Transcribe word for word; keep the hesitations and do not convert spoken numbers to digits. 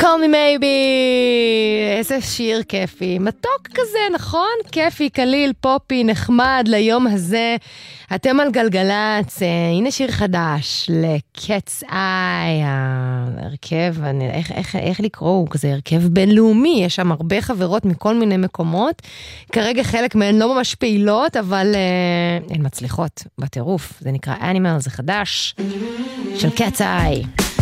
Call me maybe, איזה שיר כיפי, מתוק כזה, נכון? כיפי, קליל, פופי, נחמד ליום הזה. אתם על גלגלץ, הנה שיר חדש לקץ איי, הרכב, אני, איך, איך, איך לקרוא, הוא כזה הרכב בינלאומי, יש שם הרבה חברות מכל מיני מקומות, כרגע חלק מהן לא ממש פעילות, אבל uh, הן מצליחות בטירוף, זה נקרא Animal, זה חדש, של קץ איי.